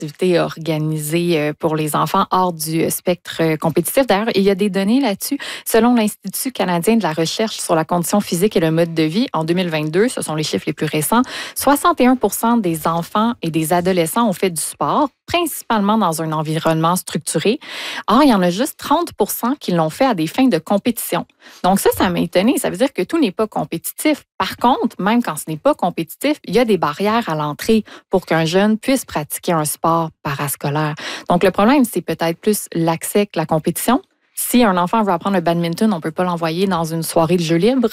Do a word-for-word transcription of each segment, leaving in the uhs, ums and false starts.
activités organisées pour les enfants hors du spectre compétitif. D'ailleurs, il y a des données là-dessus. Selon l'Institut canadien de la recherche sur la condition physique et le mode de vie, en deux mille vingt-deux, ce sont les chiffres les plus récents, soixante et un pour cent des enfants et des adolescents ont fait du sport, principalement dans un environnement structuré. Or, il y en a juste trente pour cent qui l'ont fait à des fins de compétition. Donc ça, ça m'a étonnée. Ça veut dire que tout n'est pas compétitif. Par contre, même quand ce n'est pas compétitif, il y a des barrières à l'entrée pour qu'un jeune puisse pratiquer un sport parascolaire. Donc le problème, c'est peut-être plus l'accès que la compétition. Si un enfant veut apprendre le badminton, on ne peut pas l'envoyer dans une soirée de jeux libres.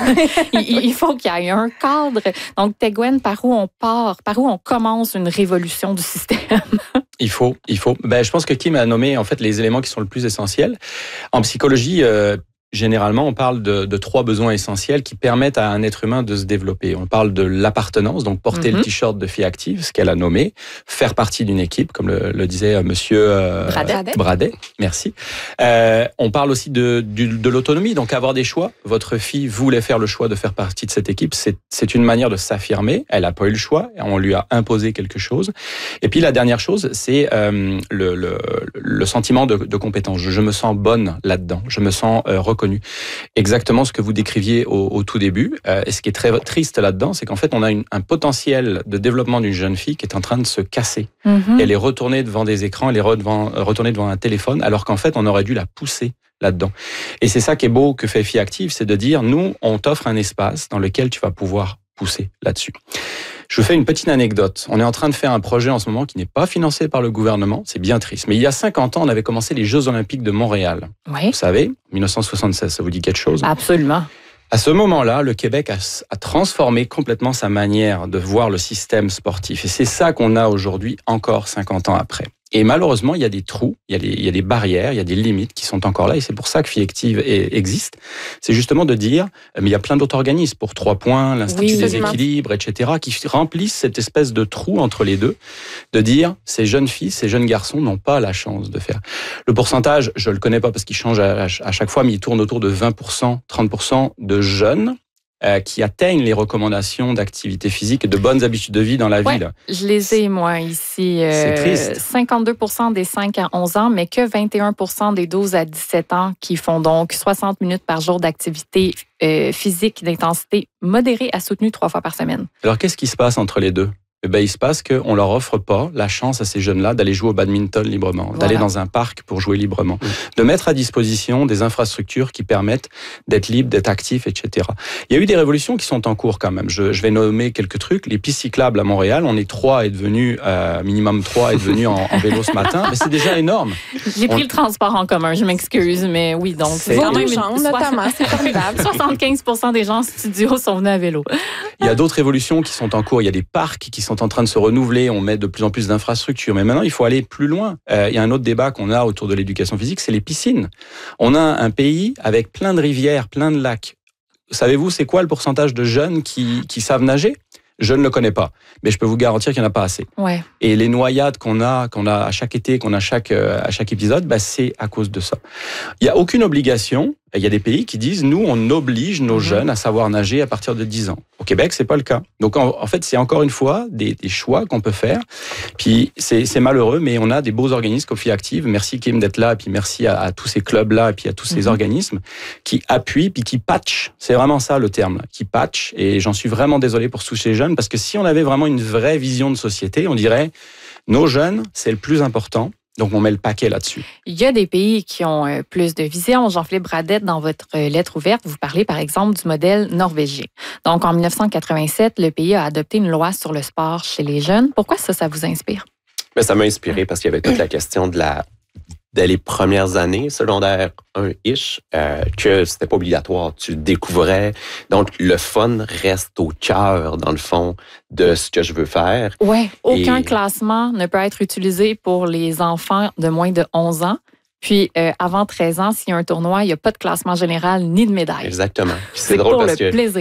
il, il faut qu'il y ait un cadre. Donc, Théguen, par où on part, par où on commence une révolution du système? Il faut, il faut. Ben, je pense que Kim a nommé en fait les éléments qui sont le plus essentiels. En psychologie, euh, généralement, on parle de, de trois besoins essentiels qui permettent à un être humain de se développer. On parle de l'appartenance, donc porter mm-hmm. le t-shirt de fille active, ce qu'elle a nommé, faire partie d'une équipe, comme le, le disait Monsieur euh, Bradet. Bradet. Merci. Euh, on parle aussi de, de, de l'autonomie, donc avoir des choix. Votre fille voulait faire le choix de faire partie de cette équipe. C'est, c'est une manière de s'affirmer. Elle n'a pas eu le choix. On lui a imposé quelque chose. Et puis la dernière chose, c'est euh, le, le, le sentiment de, de compétence. Je, je me sens bonne là-dedans. Je me sens euh, reconnu. Exactement ce que vous décriviez au, au tout début. Euh, et ce qui est très triste là-dedans, c'est qu'en fait, on a une, un potentiel de développement d'une jeune fille qui est en train de se casser. Mm-hmm. Elle est retournée devant des écrans, elle est devant, retournée devant un téléphone, alors qu'en fait, on aurait dû la pousser là-dedans. Et c'est ça qui est beau que fait Fille Active, c'est de dire, nous, on t'offre un espace dans lequel tu vas pouvoir pousser là-dessus. Je vous fais une petite anecdote. On est en train de faire un projet en ce moment qui n'est pas financé par le gouvernement. C'est bien triste. Mais il y a cinquante ans, on avait commencé les Jeux Olympiques de Montréal. Oui. Vous savez, dix-neuf cent soixante-seize, ça vous dit quelque chose? Absolument. À ce moment-là, le Québec a, a transformé complètement sa manière de voir le système sportif. Et c'est ça qu'on a aujourd'hui, encore cinquante ans après. Et malheureusement, il y a des trous, il y a des, il y a des barrières, il y a des limites qui sont encore là. Et c'est pour ça que Fille Active est, existe. C'est justement de dire, mais il y a plein d'autres organismes pour Trois Points, l'Institut oui, des équilibres, et cetera, qui remplissent cette espèce de trou entre les deux, de dire, ces jeunes filles, ces jeunes garçons n'ont pas la chance de faire. Le pourcentage, je le connais pas parce qu'il change à, à chaque fois, mais il tourne autour de vingt pour cent, trente pour cent de jeunes Euh, qui atteignent les recommandations d'activité physique et de bonnes habitudes de vie dans la ouais, ville. Je les ai, moi, ici. Euh, C'est triste. cinquante-deux pour cent des cinq à onze ans, mais que vingt et un pour cent des douze à dix-sept ans qui font donc soixante minutes par jour d'activité euh, physique d'intensité modérée à soutenue trois fois par semaine. Alors, qu'est-ce qui se passe entre les deux? Eh ben, il se passe qu'on leur offre pas la chance à ces jeunes-là d'aller jouer au badminton librement, voilà. d'aller dans un parc pour jouer librement, mmh. de mettre à disposition des infrastructures qui permettent d'être libre, d'être actif, et cetera. Il y a eu des révolutions qui sont en cours quand même. Je, je vais nommer quelques trucs. Les pistes cyclables à Montréal, on est trois est devenu, euh, minimum trois est devenu en, en vélo ce matin, mais c'est déjà énorme. J'ai pris on... le transport en commun, je m'excuse, mais oui, donc c'est quand même une... notamment, c'est formidable. soixante-quinze pour cent des gens en studio sont venus à vélo. Il y a d'autres évolutions qui sont en cours. Il y a des parcs qui sont en train de se renouveler. On met de plus en plus d'infrastructures. Mais maintenant, il faut aller plus loin. Euh, il y a un autre débat qu'on a autour de l'éducation physique, c'est les piscines. On a un pays avec plein de rivières, plein de lacs. Savez-vous, c'est quoi le pourcentage de jeunes qui, qui savent nager? Je ne le connais pas, mais je peux vous garantir qu'il n'y en a pas assez. Ouais. Et les noyades qu'on a, qu'on a à chaque été, qu'on a chaque, à chaque épisode, bah, c'est à cause de ça. Il n'y a aucune obligation. Il y a des pays qui disent, nous, on oblige nos mmh. jeunes à savoir nager à partir de dix ans. Au Québec, c'est pas le cas. Donc, en, en fait, c'est encore une fois des, des choix qu'on peut faire. Puis, c'est, c'est malheureux, mais on a des beaux organismes comme Fille Active. Merci, Kim, d'être là. Puis, merci à, à tous ces clubs-là et puis à tous ces mmh. organismes qui appuient puis qui patchent. C'est vraiment ça, le terme, là, qui patchent. Et j'en suis vraiment désolé pour tous ces jeunes parce que si on avait vraiment une vraie vision de société, on dirait, nos jeunes, c'est le plus important. Donc, on met le paquet là-dessus. Il y a des pays qui ont euh, plus de vision. Jean-Philippe Bradet, dans votre euh, lettre ouverte, vous parlez par exemple du modèle norvégien. Donc, en dix-neuf cent quatre-vingt-sept, le pays a adopté une loi sur le sport chez les jeunes. Pourquoi ça, ça vous inspire? Bien, ça m'a inspiré parce qu'il y avait toute la question de la... dès les premières années, secondaire un-ish, euh, que c'était pas obligatoire, tu le découvrais. Donc, le fun reste au cœur, dans le fond, de ce que je veux faire. Oui, aucun Et... classement ne peut être utilisé pour les enfants de moins de onze ans. Puis, euh, avant treize ans, s'il y a un tournoi, il n'y a pas de classement général ni de médaille. Exactement. C'est, c'est drôle pour parce le que plaisir.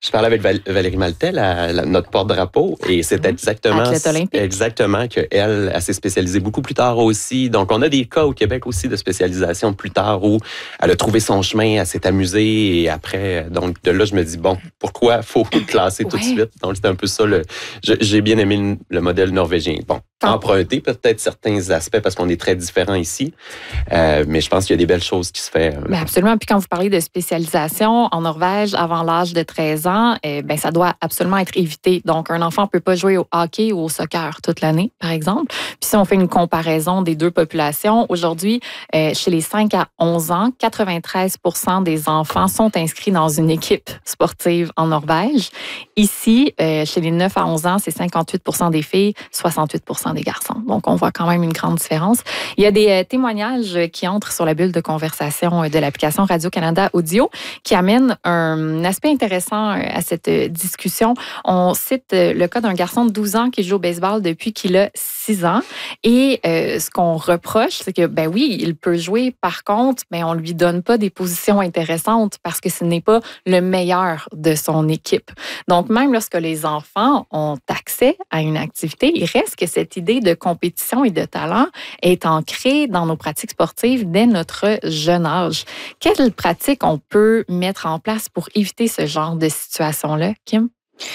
Je parlais avec Val- Valérie Maltais, la, la, notre porte-drapeau, et c'est exactement, exactement qu'elle, elle s'est spécialisée beaucoup plus tard aussi. Donc, on a des cas au Québec aussi de spécialisation plus tard où elle a trouvé son chemin, elle s'est amusée, et après, donc de là, je me dis, bon, pourquoi faut classer tout ouais. de suite? Donc, c'est un peu ça. Le, j'ai bien aimé le, le modèle norvégien. Bon, emprunter peut-être certains aspects parce qu'on est très différents ici, euh, mais je pense qu'il y a des belles choses qui se font. Euh, ben absolument. Puis quand vous parlez de spécialisation, en Norvège, avant l'âge de treize ans, eh, ben ça doit absolument être évité. Donc, un enfant ne peut pas jouer au hockey ou au soccer toute l'année, par exemple. Puis si on fait une comparaison des deux populations, aujourd'hui, euh, chez les cinq à onze ans, quatre-vingt-treize pour cent des enfants sont inscrits dans une équipe sportive en Norvège. Ici, euh, chez les neuf à onze ans, c'est cinquante-huit pour cent des filles, soixante-huit pour cent des garçons. Donc, on voit quand même une grande différence. Il y a des euh, témoignages qui entrent sur la bulle de conversation de l'application Radio-Canada Audio qui amènent un aspect intéressant à cette discussion. On cite le cas d'un garçon de douze ans qui joue au baseball depuis qu'il a six ans. Et euh, ce qu'on reproche, c'est que, ben oui, il peut jouer. Par contre, ben, on ne lui donne pas des positions intéressantes parce que ce n'est pas le meilleur de son équipe. Donc, même lorsque les enfants ont accès à une activité, il reste que cette idée de compétition et de talent est ancrée dans nos pratiques sportives dès notre jeune âge. Quelles pratiques on peut mettre en place pour éviter ce genre de situation-là, Kim?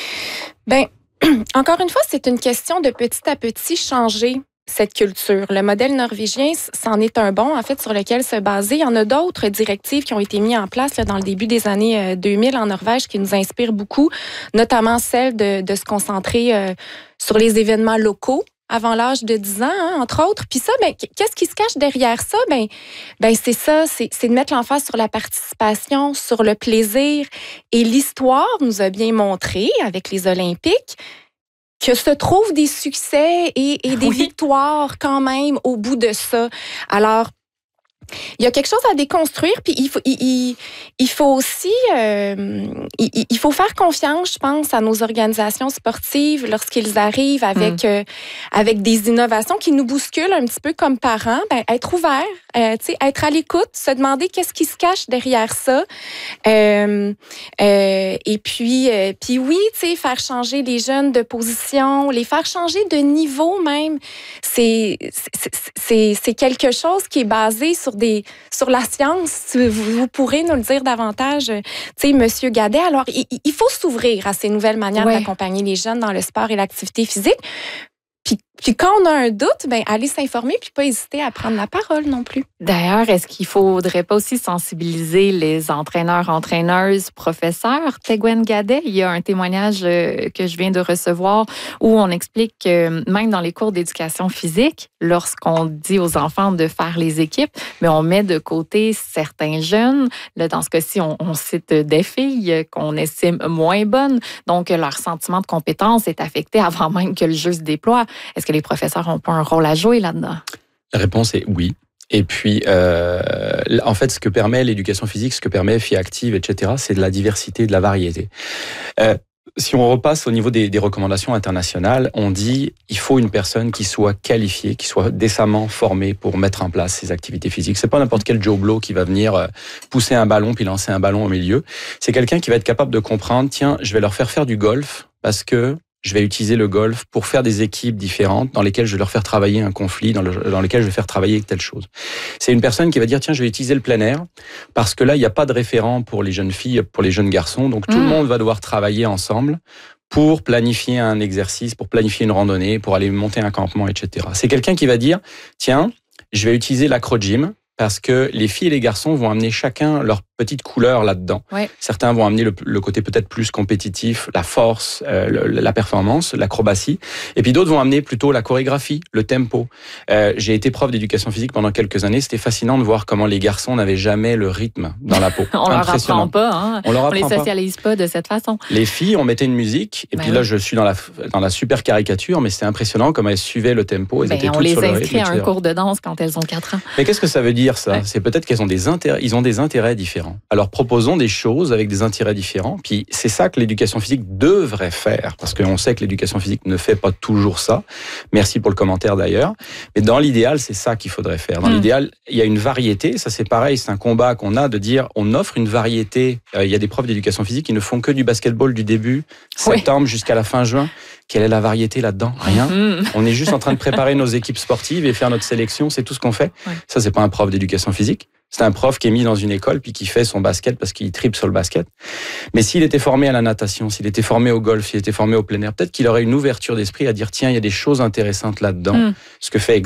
Bien, encore une fois, c'est une question de petit à petit changer cette culture. Le modèle norvégien, c'en est un bon, en fait, sur lequel se baser. Il y en a d'autres directives qui ont été mises en place là, dans le début des années deux mille en Norvège qui nous inspirent beaucoup, notamment celle de, de se concentrer euh, sur les événements locaux avant l'âge de dix ans, hein, entre autres. Puis ça, ben, qu'est-ce qui se cache derrière ça? Ben, ben c'est ça, c'est, c'est de mettre l'emphase sur la participation, sur le plaisir. Et l'histoire nous a bien montré, avec les Olympiques, que se trouvent des succès et, et des oui. victoires quand même au bout de ça. Alors, il y a quelque chose à déconstruire, puis il faut, il, il faut aussi, euh, il, il faut faire confiance, je pense, à nos organisations sportives lorsqu'ils arrivent avec, mmh. euh, avec des innovations qui nous bousculent un petit peu comme parents. Ben, être ouvert, euh, tu sais, être à l'écoute, se demander qu'est-ce qui se cache derrière ça. Euh, euh, et puis, euh, puis oui, tu sais, faire changer les jeunes de position, les faire changer de niveau même. C'est, c'est, c'est, c'est quelque chose qui est basé sur Des, sur la science. Vous, vous pourrez nous le dire davantage, tu sais, Monsieur Gadet. Alors, il, il faut s'ouvrir à ces nouvelles manières ouais. d'accompagner les jeunes dans le sport et l'activité physique. Puis, puis quand on a un doute, ben aller s'informer puis pas hésiter à prendre la parole non plus. D'ailleurs, est-ce qu'il faudrait pas aussi sensibiliser les entraîneurs, entraîneuses, professeurs? Tegwen Gadet, il y a un témoignage que je viens de recevoir où on explique que même dans les cours d'éducation physique, lorsqu'on dit aux enfants de faire les équipes, mais on met de côté certains jeunes. Là, dans ce cas-ci, on, on cite des filles qu'on estime moins bonnes. Donc, leur sentiment de compétence est affecté avant même que le jeu se déploie. Est-ce que les professeurs n'ont pas un rôle à jouer là-dedans? La réponse est oui. Et puis, euh, en fait, ce que permet l'éducation physique, ce que permet F I Active, et cetera, c'est de la diversité, de la variété. Euh, si on repasse au niveau des, des recommandations internationales, on dit il faut une personne qui soit qualifiée, qui soit décemment formée pour mettre en place ces activités physiques. C'est pas n'importe quel Joe Blow qui va venir pousser un ballon puis lancer un ballon au milieu. C'est quelqu'un qui va être capable de comprendre, tiens, je vais leur faire faire du golf parce que je vais utiliser le golf pour faire des équipes différentes dans lesquelles je vais leur faire travailler un conflit, dans, le, dans lesquelles je vais faire travailler telle chose. C'est une personne qui va dire, tiens, je vais utiliser le plein air parce que là, il n'y a pas de référent pour les jeunes filles, pour les jeunes garçons. Donc, tout mmh. le monde va devoir travailler ensemble pour planifier un exercice, pour planifier une randonnée, pour aller monter un campement, et cetera. C'est quelqu'un qui va dire, tiens, je vais utiliser l'acro-gym parce que les filles et les garçons vont amener chacun leur petite couleur là-dedans. Ouais. Certains vont amener le, le côté peut-être plus compétitif, la force, euh, le, la performance, l'acrobatie. Et puis d'autres vont amener plutôt la chorégraphie, le tempo. Euh, j'ai été prof d'éducation physique pendant quelques années. C'était fascinant de voir comment les garçons n'avaient jamais le rythme dans la peau. On leur apprend pas. Hein? On leur apprend On les socialise pas. pas de cette façon. Les filles, on mettait une musique. Et ben puis oui. là, je suis dans la, dans la super caricature, mais c'était impressionnant comment elles suivaient le tempo. Elles ben, étaient on toutes les sur le inscrit rythme, à un cours de danse quand elles ont quatre ans. Mais qu'est-ce que ça veut dire? dire ça. Ouais. C'est peut-être qu'elles ont des intérêts, ils ont des intérêts différents. Alors proposons des choses avec des intérêts différents. Puis c'est ça que l'éducation physique devrait faire, parce qu'on sait que l'éducation physique ne fait pas toujours ça. Merci pour le commentaire d'ailleurs. Mais dans l'idéal, c'est ça qu'il faudrait faire. Dans mmh. l'idéal, il y a une variété. Ça c'est pareil, c'est un combat qu'on a de dire on offre une variété. Euh, il y a des profs d'éducation physique qui ne font que du basketball du début septembre oui. jusqu'à la fin juin. Quelle est la variété là-dedans? Rien. Mmh. On est juste en train de préparer nos équipes sportives et faire notre sélection. C'est tout ce qu'on fait. Ouais. Ça, c'est pas un prof d'éducation physique. C'est un prof qui est mis dans une école puis qui fait son basket parce qu'il tripe sur le basket. Mais s'il était formé à la natation, s'il était formé au golf, s'il était formé au plein air, peut-être qu'il aurait une ouverture d'esprit à dire tiens, il y a des choses intéressantes là-dedans. Mmh. Ce que fait